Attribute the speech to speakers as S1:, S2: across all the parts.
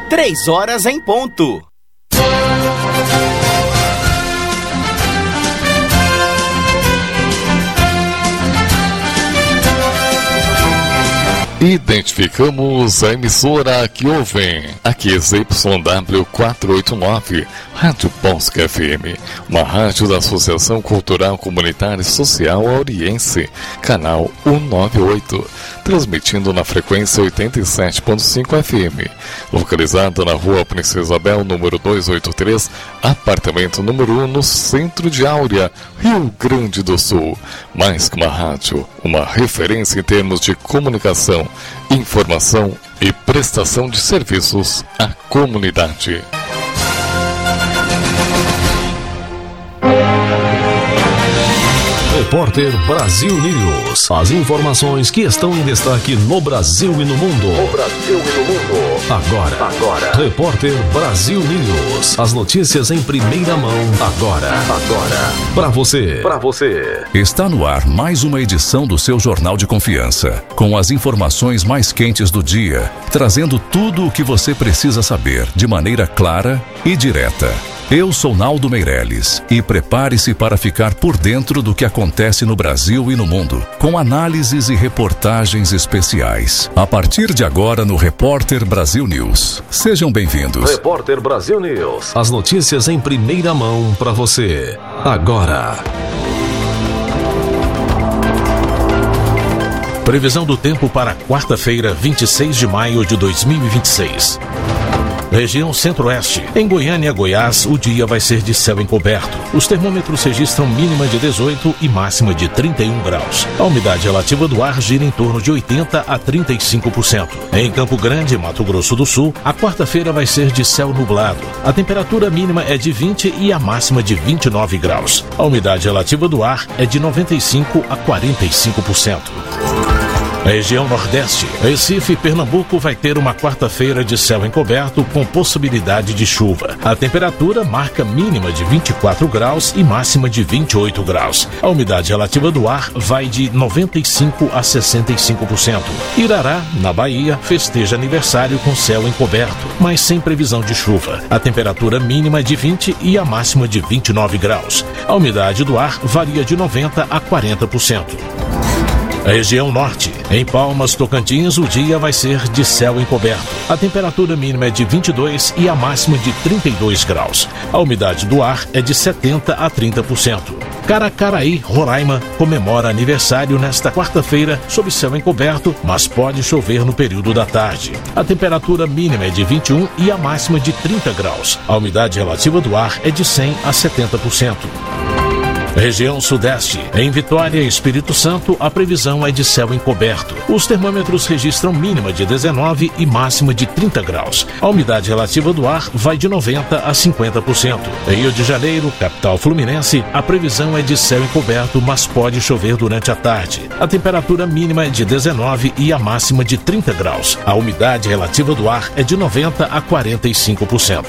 S1: 3h em ponto.
S2: Identificamos a emissora que ouvem. Aqui é ZYW 489, Rádio Bosque FM, uma rádio da Associação Cultural Comunitária e Social Auriense, canal 198, transmitindo na frequência 87.5 FM, localizada na Rua Princesa Isabel, número 283, apartamento número 1, no centro de Áurea, Rio Grande do Sul. Mais que uma rádio, uma referência em termos de comunicação, informação e prestação de serviços à comunidade.
S3: Repórter Brasil News. As informações que estão em destaque no Brasil e no mundo. Agora. Repórter Brasil News. As notícias em primeira mão. Agora. Para você.
S4: Está no ar mais uma edição do seu Jornal de Confiança, com as informações mais quentes do dia, trazendo tudo o que você precisa saber de maneira clara e direta. Eu sou Naldo Meirelles e prepare-se para ficar por dentro do que acontece no Brasil e no mundo, com análises e reportagens especiais. A partir de agora no Repórter Brasil News. Sejam bem-vindos.
S3: Repórter Brasil News. As notícias em primeira mão para você. Agora. Previsão do tempo para quarta-feira, 26 de maio de 2026. Região Centro-Oeste. Em Goiânia, Goiás, o dia vai ser de céu encoberto. Os termômetros registram mínima de 18 e máxima de 31 graus. A umidade relativa do ar gira em torno de 80% a 35%. Em Campo Grande, Mato Grosso do Sul, a quarta-feira vai ser de céu nublado. A temperatura mínima é de 20 e a máxima de 29 graus. A umidade relativa do ar é de 95% a 45%. Região Nordeste. Recife, Pernambuco vai ter uma quarta-feira de céu encoberto com possibilidade de chuva. A temperatura marca mínima de 24 graus e máxima de 28 graus. A umidade relativa do ar vai de 95% a 65%. Irará, na Bahia, festeja aniversário com céu encoberto, mas sem previsão de chuva. A temperatura mínima é de 20 e a máxima de 29 graus. A umidade do ar varia de 90% a 40%. Região Norte. Em Palmas, Tocantins, o dia vai ser de céu encoberto. A temperatura mínima é de 22 e a máxima de 32 graus. A umidade do ar é de 70% a 30%. Caracaraí, Roraima, comemora aniversário nesta quarta-feira sob céu encoberto, mas pode chover no período da tarde. A temperatura mínima é de 21 e a máxima de 30 graus. A umidade relativa do ar é de 100% a 70%. Região Sudeste. Em Vitória, Espírito Santo, a previsão é de céu encoberto. Os termômetros registram mínima de 19 e máxima de 30 graus. A umidade relativa do ar vai de 90% a 50%. Rio de Janeiro, capital fluminense, a previsão é de céu encoberto, mas pode chover durante a tarde. A temperatura mínima é de 19 e a máxima de 30 graus. A umidade relativa do ar é de 90% a 45%.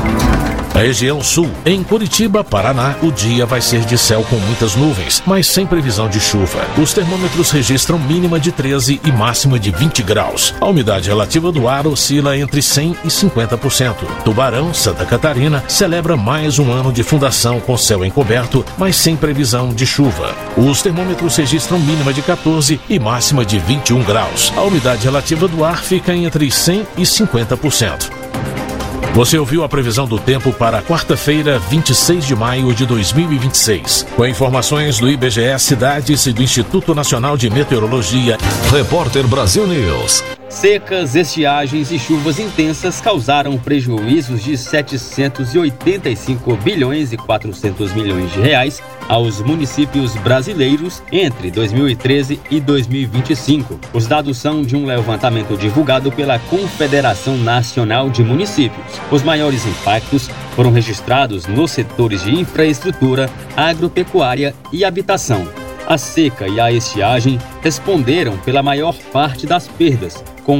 S3: Região Sul. Em Curitiba, Paraná, o dia vai ser de céu com muitas nuvens, mas sem previsão de chuva. Os termômetros registram mínima de 13 e máxima de 20 graus. A umidade relativa do ar oscila entre 100% e 50%. Tubarão, Santa Catarina, celebra mais um ano de fundação com céu encoberto, mas sem previsão de chuva. Os termômetros registram mínima de 14 e máxima de 21 graus. A umidade relativa do ar fica entre 100% e 50%. Você ouviu a previsão do tempo para quarta-feira, 26 de maio de 2026. Com informações do IBGE Cidades e do Instituto Nacional de Meteorologia. Repórter Brasil News.
S5: Secas, estiagens e chuvas intensas causaram prejuízos de 785 bilhões e 400 milhões de reais aos municípios brasileiros entre 2013 e 2025. Os dados são de um levantamento divulgado pela Confederação Nacional de Municípios. Os maiores impactos foram registrados nos setores de infraestrutura, agropecuária e habitação. A seca e a estiagem responderam pela maior parte das perdas, com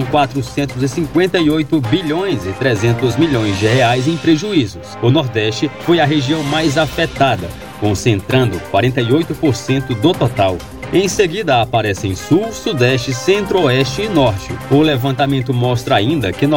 S5: 458 bilhões e 300 milhões de reais em prejuízos. O Nordeste foi a região mais afetada, concentrando 48% do total. Em seguida aparecem Sul, Sudeste, Centro-Oeste e Norte. O levantamento mostra ainda que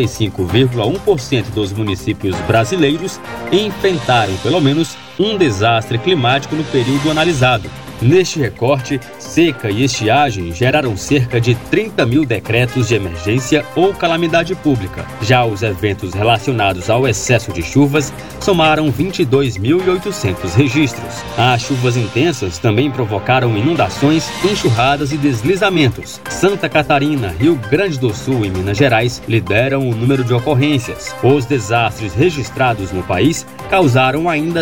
S5: 95,1% dos municípios brasileiros enfrentaram pelo menos um desastre climático no período analisado. Neste recorte, seca e estiagem geraram cerca de 30 mil decretos de emergência ou calamidade pública. Já os eventos relacionados ao excesso de chuvas somaram 22.800 registros. As chuvas intensas também provocaram inundações, enxurradas e deslizamentos. Santa Catarina, Rio Grande do Sul e Minas Gerais lideram o número de ocorrências. Os desastres registrados no país causaram ainda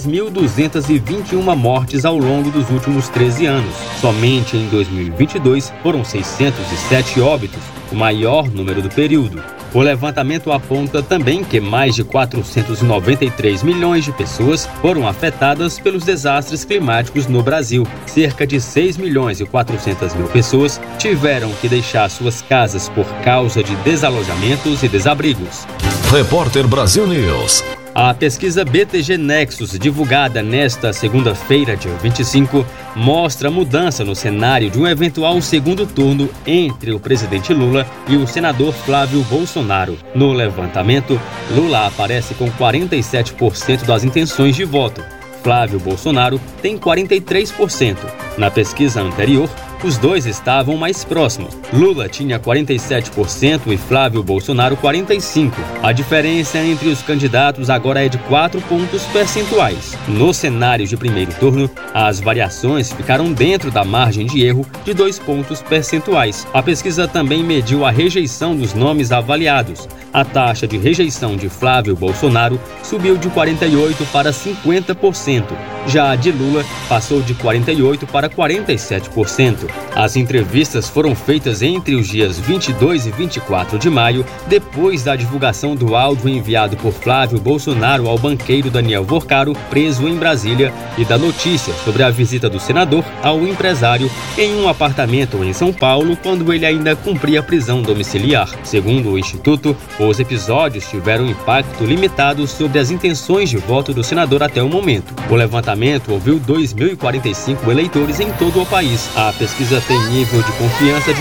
S5: 3.221 mortes ao longo dos últimos 13 anos. Somente em 2022 foram 607 óbitos, o maior número do período. O levantamento aponta também que mais de 493 milhões de pessoas foram afetadas pelos desastres climáticos no Brasil. Cerca de 6 milhões e 400 mil pessoas tiveram que deixar suas casas por causa de desalojamentos e desabrigos.
S4: Repórter Brasil News.
S5: A pesquisa BTG Nexus, divulgada nesta segunda-feira, dia 25, mostra mudança no cenário de um eventual segundo turno entre o presidente Lula e o senador Flávio Bolsonaro. No levantamento, Lula aparece com 47% das intenções de voto. Flávio Bolsonaro tem 43%. Na pesquisa anterior, os dois estavam mais próximos. Lula tinha 47% e Flávio Bolsonaro 45%. A diferença entre os candidatos agora é de 4 pontos percentuais. No cenário de primeiro turno, as variações ficaram dentro da margem de erro de 2 pontos percentuais. A pesquisa também mediu a rejeição dos nomes avaliados. A taxa de rejeição de Flávio Bolsonaro subiu de 48% para 50%. Já a de Lula passou de 48% para 47%. As entrevistas foram feitas entre os dias 22 e 24 de maio, depois da divulgação do áudio enviado por Flávio Bolsonaro ao banqueiro Daniel Vorcaro, preso em Brasília, e da notícia sobre a visita do senador ao empresário em um apartamento em São Paulo, quando ele ainda cumpria prisão domiciliar. Segundo o Instituto, os episódios tiveram impacto limitado sobre as intenções de voto do senador até o momento. O levantamento ouviu 2.045 eleitores em todo o país. A pesquisa tem nível de confiança de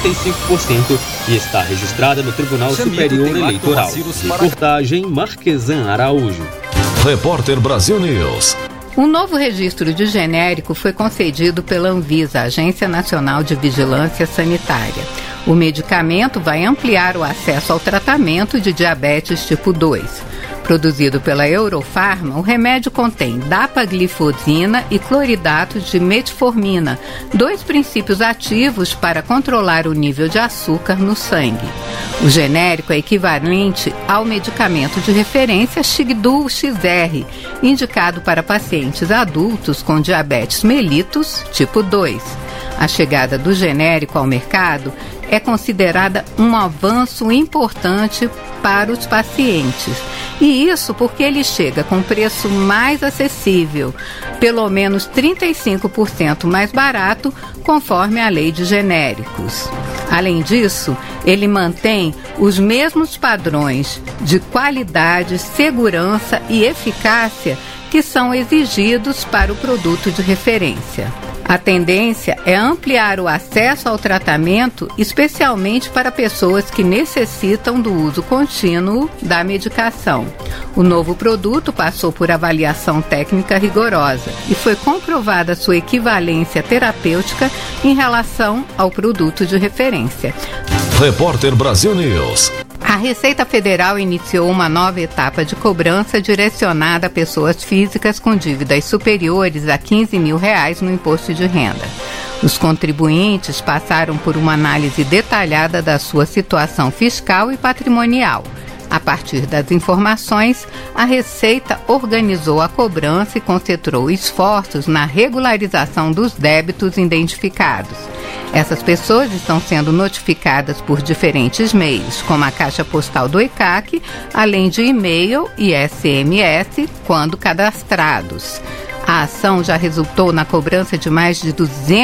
S5: 95% e está registrada no Tribunal Superior Eleitoral. Reportagem Marquesan Araújo.
S4: Repórter Brasil News.
S6: Um novo registro de genérico foi concedido pela Anvisa, Agência Nacional de Vigilância Sanitária. O medicamento vai ampliar o acesso ao tratamento de diabetes tipo 2. Produzido pela Eurofarma, o remédio contém dapaglifosina e cloridato de metformina, 2 princípios ativos para controlar o nível de açúcar no sangue. O genérico é equivalente ao medicamento de referência Xigdul XR, indicado para pacientes adultos com diabetes mellitus tipo 2. A chegada do genérico ao mercado é considerada um avanço importante para os pacientes. E isso porque ele chega com preço mais acessível, pelo menos 35% mais barato, conforme a lei de genéricos. Além disso, ele mantém os mesmos padrões de qualidade, segurança e eficácia que são exigidos para o produto de referência. A tendência é ampliar o acesso ao tratamento, especialmente para pessoas que necessitam do uso contínuo da medicação. O novo produto passou por avaliação técnica rigorosa e foi comprovada sua equivalência terapêutica em relação ao produto de referência.
S4: Repórter Brasil News.
S6: A Receita Federal iniciou uma nova etapa de cobrança direcionada a pessoas físicas com dívidas superiores a R$15 mil no imposto de renda. Os contribuintes passaram por uma análise detalhada da sua situação fiscal e patrimonial. A partir das informações, a Receita organizou a cobrança e concentrou esforços na regularização dos débitos identificados. Essas pessoas estão sendo notificadas por diferentes meios, como a Caixa Postal do ECAC, além de e-mail e SMS, quando cadastrados. A ação já resultou na cobrança de mais de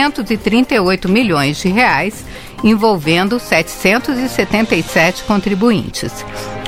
S6: R$238 milhões, envolvendo 777 contribuintes.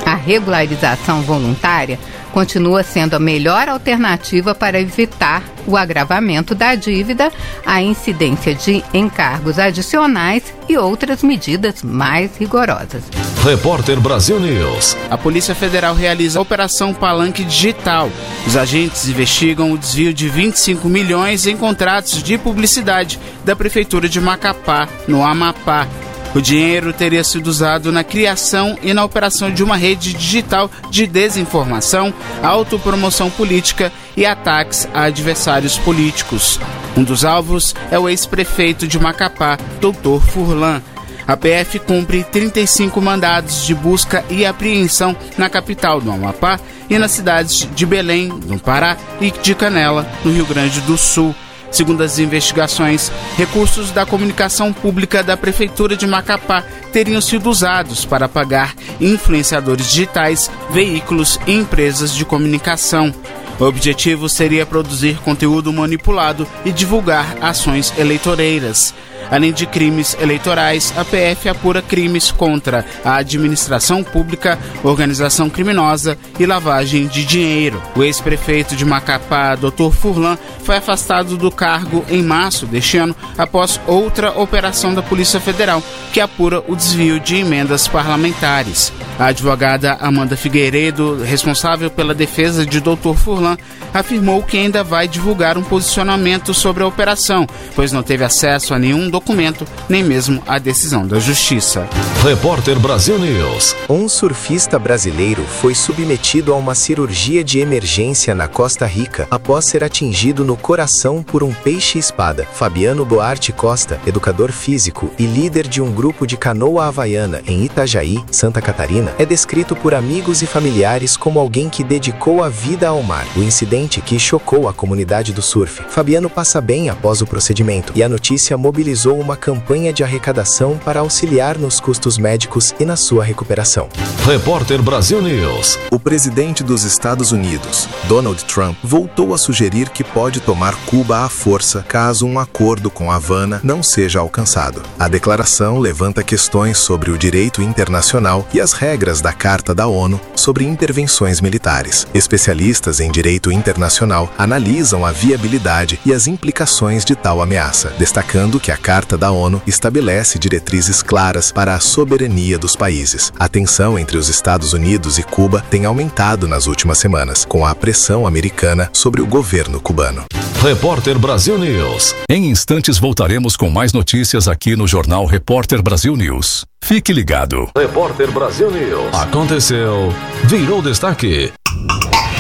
S6: A regularização voluntária continua sendo a melhor alternativa para evitar o agravamento da dívida, a incidência de encargos adicionais e outras medidas mais rigorosas.
S3: Repórter Brasil News.
S7: A Polícia Federal realiza a Operação Palanque Digital. Os agentes investigam o desvio de 25 milhões em contratos de publicidade da Prefeitura de Macapá, no Amapá. O dinheiro teria sido usado na criação e na operação de uma rede digital de desinformação, autopromoção política e ataques a adversários políticos. Um dos alvos é o ex-prefeito de Macapá, Dr. Furlan. A PF cumpre 35 mandados de busca e apreensão na capital do Amapá e nas cidades de Belém, no Pará, e de Canela, no Rio Grande do Sul. Segundo as investigações, recursos da comunicação pública da Prefeitura de Macapá teriam sido usados para pagar influenciadores digitais, veículos e empresas de comunicação. O objetivo seria produzir conteúdo manipulado e divulgar ações eleitoreiras. Além de crimes eleitorais, a PF apura crimes contra a administração pública, organização criminosa e lavagem de dinheiro. O ex-prefeito de Macapá, Dr. Furlan, foi afastado do cargo em março deste ano, após outra operação da Polícia Federal, que apura o desvio de emendas parlamentares. A advogada Amanda Figueiredo, responsável pela defesa de Dr. Furlan, afirmou que ainda vai divulgar um posicionamento sobre a operação, pois não teve acesso a nenhum documento, nem mesmo a decisão da Justiça.
S3: Repórter Brasil News.
S1: Um surfista brasileiro foi submetido a uma cirurgia de emergência na Costa Rica após ser atingido no coração por um peixe-espada. Fabiano Boarte Costa, educador físico e líder de um grupo de canoa havaiana em Itajaí, Santa Catarina, é descrito por amigos e familiares como alguém que dedicou a vida ao mar. O incidente que chocou a comunidade do surf. Fabiano passa bem após o procedimento e a notícia mobilizou uma campanha de arrecadação para auxiliar nos custos médicos e na sua recuperação.
S3: Repórter Brasil News.
S8: O presidente dos Estados Unidos, Donald Trump, voltou a sugerir que pode tomar Cuba à força caso um acordo com Havana não seja alcançado. A declaração levanta questões sobre o direito internacional e as regras da Carta da ONU sobre intervenções militares. Especialistas em direito internacional analisam a viabilidade e as implicações de tal ameaça, destacando que a Carta da ONU estabelece diretrizes claras para a soberania dos países. A tensão entre os Estados Unidos e Cuba tem aumentado nas últimas semanas, com a pressão americana sobre o governo cubano.
S3: Repórter Brasil News.
S4: Em instantes voltaremos com mais notícias aqui no Jornal Repórter Brasil News. Fique ligado.
S3: Repórter Brasil News. Aconteceu, virou destaque.